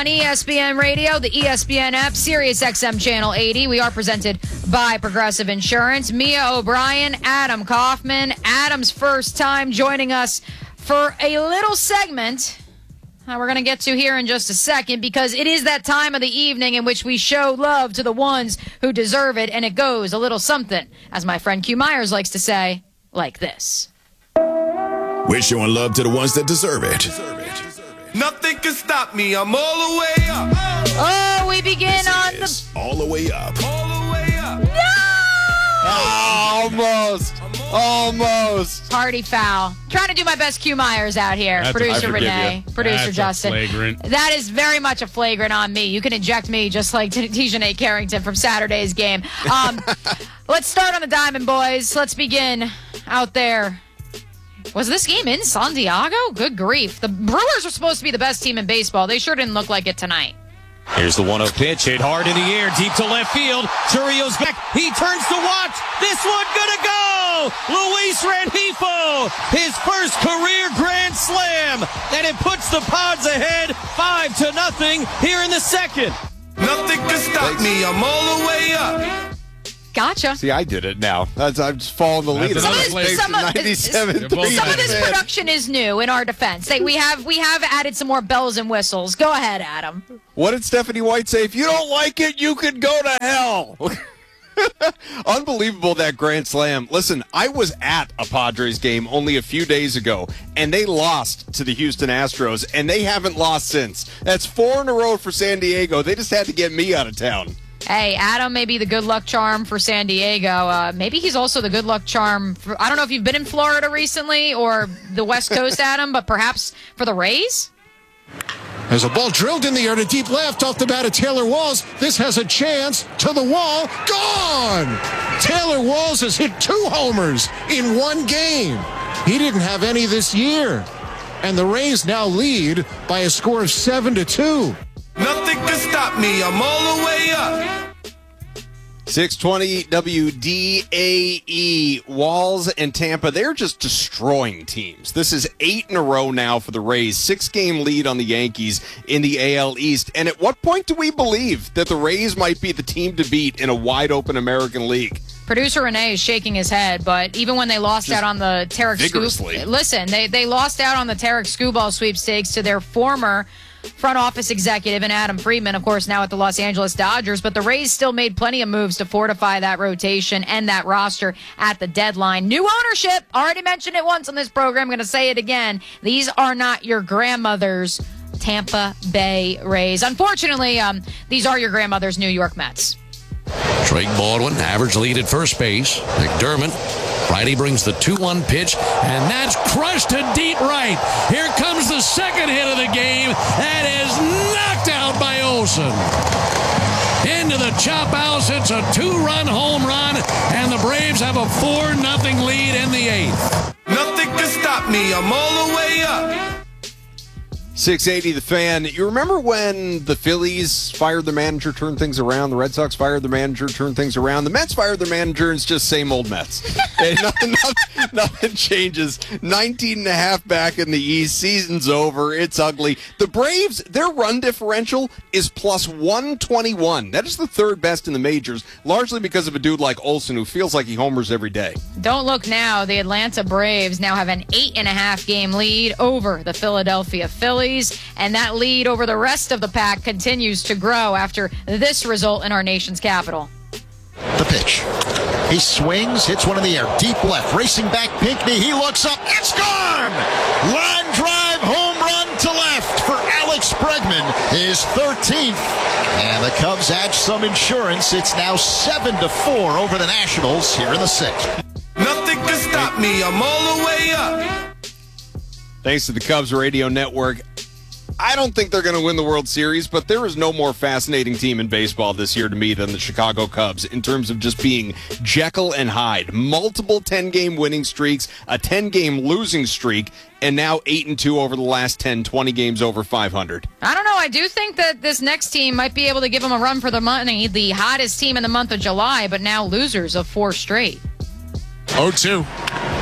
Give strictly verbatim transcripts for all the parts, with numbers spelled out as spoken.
on E S P N Radio, the E S P N app, Sirius X M Channel eighty. We are presented by Progressive Insurance. Mia O'Brien, Adam Kaufman. Adam's first time joining us for a little segment uh, we're going to get to here in just a second, because it is that time of the evening in which we show love to the ones who deserve it, and it goes a little something, as my friend Q Myers likes to say, like this. We're showing love to the ones that deserve it. Nothing can stop me. I'm all the way up. Oh, we begin This on is the... all the way up. All the way up. No! Almost. Almost. Party foul. Trying to do my best Q Myers out here. That's- Producer I forgive Renee. you. Producer That's a Justin. flagrant. That is very much a flagrant on me. You can eject me just like Tijanay Carrington from Saturday's game. Um, let's start on the diamond, boys. Let's begin out there. Was this game in San Diego? Good grief. The Brewers are supposed to be the best team in baseball. They sure didn't look like it tonight. Here's the one oh pitch, hit hard in the air, deep to left field. Churrio's back. He turns to watch. This one gonna go. Luis Rengifo, his first career grand slam, and it puts the Pods ahead five to nothing here in the second. Nothing can stop me. I'm all the way up. Gotcha. See, I did it now. That's, I'm just following the lead. That's Some another of, place. this, some, of, ninety-seven They're both some of this bad. production is new in our defense. They, we have we have added some more bells and whistles. Go ahead, Adam. What did Stephanie White say? If you don't like it, you can go to hell. Unbelievable, that grand slam. Listen, I was at a Padres game only a few days ago, and they lost to the Houston Astros, and they haven't lost since. That's four in a row for San Diego. They just had to get me out of town. Hey, Adam may be the good luck charm for San Diego. Uh, maybe he's also the good luck charm for, I don't know if you've been in Florida recently or the West Coast, Adam, but perhaps for the Rays? As a ball drilled in the air to deep left off the bat of Taylor Walls. This has a chance to the wall. Gone! Taylor Walls has hit two homers in one game. He didn't have any this year. And the Rays now lead by a score of seven to two. Nothing can stop me. I'm all the way up. six twenty W D A E. Walls and Tampa, they're just destroying teams. This is eight in a row now for the Rays. Six-game lead on the Yankees in the A L East. And at what point do we believe that the Rays might be the team to beat in a wide-open American League? Producer Renee is shaking his head, but even when they lost Just out on the Tarek vigorously. Scoop, listen, they, they lost out on the Tarek Skubal sweepstakes to their former front office executive and Adam Friedman, of course, now at the Los Angeles Dodgers. But the Rays still made plenty of moves to fortify that rotation and that roster at the deadline. New ownership. Already mentioned it once on this program. I'm going to say it again. These are not your grandmother's Tampa Bay Rays. Unfortunately, um, these are your grandmother's New York Mets. Drake Baldwin, average lead at first base. McDermott, righty brings the two one pitch, and that's crushed to deep right. Here comes the second hit of the game. That is knocked out by Olsen. Into the chop house. It's a two-run home run, and the Braves have a four nothing lead in the eighth. Nothing can stop me. I'm all the way up. six eighty The Fan. You remember when the Phillies fired their manager, turned things around? The Red Sox fired their manager, turned things around. The Mets fired their manager, and it's just same old Mets. Hey, nothing, nothing, nothing changes. nineteen and a half back in the East. Season's over. It's ugly. The Braves, their run differential is plus one twenty-one. That is the third best in the majors, largely because of a dude like Olsen who feels like he homers every day. Don't look now. The Atlanta Braves now have an eight and a half game lead over the Philadelphia Phillies. And that lead over the rest of the pack continues to grow after this result in our nation's capital. The pitch. He swings, hits one in the air, deep left, racing back Pinckney. He looks up, it's gone! Line drive, home run to left for Alex Bregman, his thirteenth. And the Cubs add some insurance. It's now seven to four over the Nationals here in the sixth. Nothing can stop me. I'm all the way up. Thanks to the Cubs Radio Network. I don't think they're going to win the World Series, but there is no more fascinating team in baseball this year to me than the Chicago Cubs in terms of just being Jekyll and Hyde. Multiple ten-game winning streaks, a ten-game losing streak, and now eight and two over the last ten, twenty games over five hundred. I don't know. I do think that this next team might be able to give them a run for the money. The hottest team in the month of July, but now losers of four straight. oh two.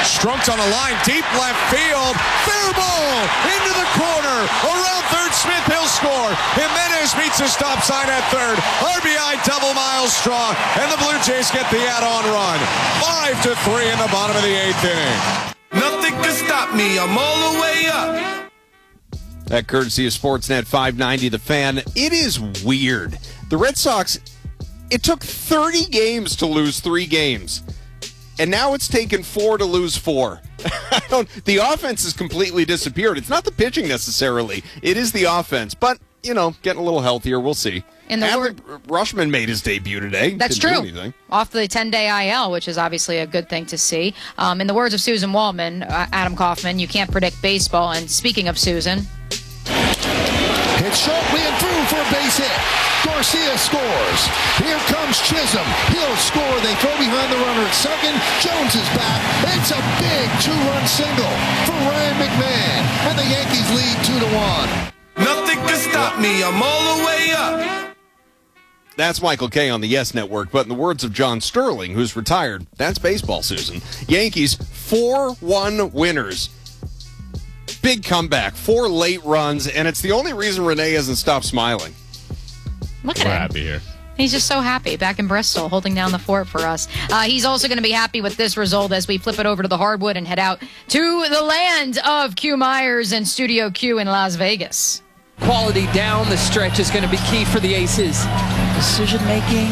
Strunk's on the line, deep left field. Fair ball into the corner. Around third, Smith, he'll score. Jimenez meets the stop sign at third. R B I double Miles Straw, and the Blue Jays get the add-on run. Five to three in the bottom of the eighth inning. Nothing can stop me. I'm all the way up. That courtesy of Sportsnet five ninety, The Fan. It is weird. The Red Sox, it took thirty games to lose three games. And now it's taken four to lose four. I don't, the offense has completely disappeared. It's not the pitching necessarily. It is the offense. But, you know, getting a little healthier. We'll see. In the Adley Rushman made his debut today. That's Didn't true. do anything. Off the ten-day I L, which is obviously a good thing to see. Um, in the words of Susan Waldman, uh, Adam Kaufman, you can't predict baseball. And speaking of Susan... Hit sharply and through for a base hit. Garcia scores. Here comes Chisholm. He'll score. They throw behind the runner at second. Jones is back. It's a big two-run single for Ryan McMahon. And the Yankees lead two to one. Nothing can stop me. I'm all the way up. That's Michael Kay on the Yes Network. But in the words of John Sterling, who's retired, that's baseball, Susan. Yankees, four one winners. Big comeback, four late runs, and it's the only reason Renee hasn't stopped smiling. Look at We're him. happy here. He's just so happy back in Bristol, holding down the fort for us. Uh, he's also going to be happy with this result as we flip it over to the hardwood and head out to the land of Q Myers and Studio Q in Las Vegas. Quality down the stretch is going to be key for the Aces. Decision making